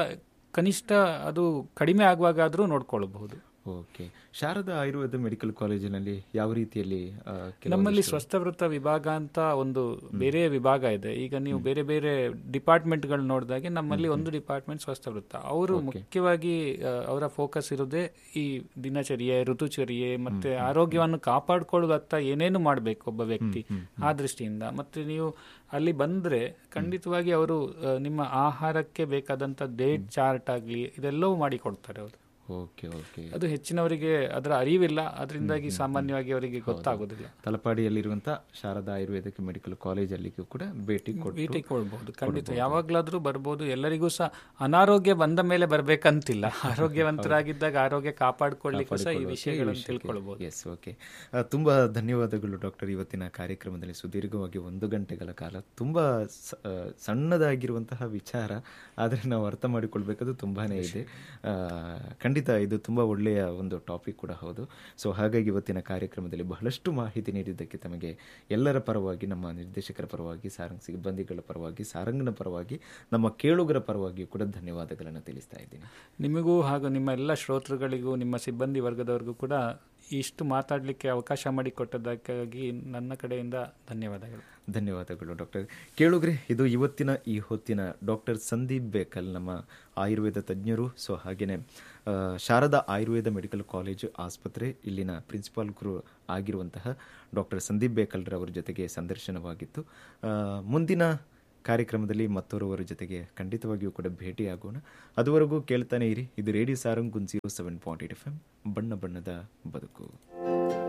ಕನಿಷ್ಠ ಅದು ಕಡಿಮೆ ಆಗುವಾಗಾದರೂ ನೋಡ್ಕೊಳ್ಬಹುದು. ಓಕೆ. ಶಾರದಾ ಆಯುರ್ವೇದ ಮೆಡಿಕಲ್ ಕಾಲೇಜಿನಲ್ಲಿ ಯಾವ ರೀತಿಯಲ್ಲಿ ಆ, ಕೆಲವೊಂದಿಷ್ಟು- ನಮ್ಮಲ್ಲಿ ಸ್ವಸ್ಥವೃತ್ತ ವಿಭಾಗ ಅಂತ ಒಂದು ಬೇರೆ ವಿಭಾಗ ಇದೆ. ಈಗ ನೀವು ಬೇರೆ ಬೇರೆ ಡಿಪಾರ್ಟ್ಮೆಂಟ್ಗಳು ನೋಡಿದಾಗೆ ನಮ್ಮಲ್ಲಿ ಒಂದು ಡಿಪಾರ್ಟ್ಮೆಂಟ್ ಸ್ವಸ್ಥವೃತ್ತ. ಅವರು ಮುಖ್ಯವಾಗಿ ಆ, ಅವರ ಫೋಕಸ್ ಇರೋದೇ ಈ ದಿನಚರ್ಯೆ, ಋತುಚರ್ಯೆ ಮತ್ತೆ ಆರೋಗ್ಯವನ್ನು ಕಾಪಾಡಿಕೊಳ್ಳುವತ್ತ ಏನೇನು ಮಾಡಬೇಕು ಒಬ್ಬ ವ್ಯಕ್ತಿ ಆ ದೃಷ್ಟಿಯಿಂದ. ಮತ್ತೆ ನೀವು ಅಲ್ಲಿ ಬಂದ್ರೆ ಖಂಡಿತವಾಗಿ ಅವರು ಆ, ನಿಮ್ಮ ಆಹಾರಕ್ಕೆ ಬೇಕಾದಂತ ಡೇಟ್ ಚಾರ್ಟ್ ಆಗಲಿ ಇದೆಲ್ಲವೂ ಮಾಡಿ ಕೊಡ್ತಾರೆ ಅವರು. Okay okay. ಅದು ಹೆಚ್ಚಿನವರಿಗೆ ಅದರ ಅರಿವಿಲ್ಲ, ಅದರಿಂದಾಗಿ ಸಾಮಾನ್ಯವಾಗಿ ಅವರಿಗೆ ಗೊತ್ತಾಗೋದಿಲ್ಲ. ತಲಪಾಡಿಯಲ್ಲಿರುವಂಥ ಶಾರದಾ ಆಯುರ್ವೇದಿಕ್ ಮೆಡಿಕಲ್ ಕಾಲೇಜಲ್ಲಿಗೂ ಕೂಡ ಭೇಟಿ ಕೊಟ್ಟು ಭೇಟಿ ಕೊಡ್ಬಹುದು. ಖಂಡಿತ ಯಾವಾಗ್ಲಾದ್ರೂ ಬರ್ಬೋದು. ಎಲ್ಲರಿಗೂ ಸಹ ಅನಾರೋಗ್ಯ ಬಂದ ಮೇಲೆ ಬರ್ಬೇಕಂತಿಲ್ಲ. ಆರೋಗ್ಯವಂತರಾಗಿದ್ದಾಗ ಆರೋಗ್ಯ ಕಾಪಾಡಿಕೊಳ್ಳಿಕ್ಕೂ ಸಹ ಈ ವಿಷಯಗಳನ್ನು ತಿಳ್ಕೊಳ್ಬಹುದು. S, okay. ತುಂಬಾ ಧನ್ಯವಾದಗಳು ಡಾಕ್ಟರ್. ಇವತ್ತಿನ ಕಾರ್ಯಕ್ರಮದಲ್ಲಿ ಸುದೀರ್ಘವಾಗಿ ಒಂದು ಗಂಟೆಗಳ ಕಾಲ ತುಂಬಾ ಸ- ಆ, ಸಣ್ಣದಾಗಿರುವಂತಹ ವಿಚಾರ, ಆದರೆ ನಾವು ಅರ್ಥ ಮಾಡಿಕೊಳ್ಬೇಕಾದ್ದು ತುಂಬಾನೇ ಇದೆ. ಆ, ಖಂಡಿತ ಇದು ತುಂಬ ಒಳ್ಳೆಯ ಒಂದು ಟಾಪಿಕ್ ಕೂಡ ಹೌದು. ಸೊ ಹಾಗಾಗಿ ಇವತ್ತಿನ ಕಾರ್ಯಕ್ರಮದಲ್ಲಿ ಬಹಳಷ್ಟು ಮಾಹಿತಿ ನೀಡಿದ್ದಕ್ಕೆ ತಮಗೆ ಎಲ್ಲರ ಪರವಾಗಿ, ನಮ್ಮ ನಿರ್ದೇಶಕರ ಪರವಾಗಿ, ಸಾರಂಗ್ ಸಿಬ್ಬಂದಿಗಳ ಪರವಾಗಿ, ಸಾರಂಗನ ಪರವಾಗಿ, ನಮ್ಮ ಕೇಳುಗರ ಪರವಾಗಿಯೂ ಕೂಡ ಧನ್ಯವಾದಗಳನ್ನು ತಿಳಿಸ್ತಾ ಇದ್ದೀನಿ. ನಿಮಗೂ ಹಾಗೂ ನಿಮ್ಮ ಎಲ್ಲ ಶ್ರೋತೃಗಳಿಗೂ, ನಿಮ್ಮ ಸಿಬ್ಬಂದಿ ವರ್ಗದವರಿಗೂ ಕೂಡ ಇಷ್ಟು ಮಾತಾಡಲಿಕ್ಕೆ ಅವಕಾಶ ಮಾಡಿಕೊಟ್ಟದಕ್ಕಾಗಿ ನನ್ನ ಕಡೆಯಿಂದ ಧನ್ಯವಾದಗಳು. ಧನ್ಯವಾದಗಳು ಡಾಕ್ಟರ್. ಕೇಳುಗ್ರೆ, ಇದು ಇವತ್ತಿನ ಈ ಹೊತ್ತಿನ ಡಾಕ್ಟರ್ ಸಂದೀಪ್ ಬೇಕಲ್, ನಮ್ಮ ಆಯುರ್ವೇದ ತಜ್ಞರು. ಸೊ ಹಾಗೆಯೇ ಆ, ಶಾರದಾ ಆಯುರ್ವೇದ ಮೆಡಿಕಲ್ ಕಾಲೇಜು ಆಸ್ಪತ್ರೆ ಇಲ್ಲಿನ ಪ್ರಿನ್ಸಿಪಾಲ್ ಗುರು ಆಗಿರುವಂತಹ ಡಾಕ್ಟರ್ ಸಂದೀಪ್ ಬೇಕಲ್ರವರ ಜೊತೆಗೆ ಸಂದರ್ಶನವಾಗಿತ್ತು. ಆ, ಮುಂದಿನ ಕಾರ್ಯಕ್ರಮದಲ್ಲಿ ಮತ್ತೋರವರ ಜೊತೆಗೆ ಖಂಡಿತವಾಗಿಯೂ ಕೂಡ ಭೇಟಿಯಾಗೋಣ. ಅದುವರೆಗೂ ಕೇಳ್ತಾನೆ ಇರಿ. ಇದು radio Sarang zero seven point eight F M, ಬಣ್ಣ ಬಣ್ಣದ ಬದುಕು.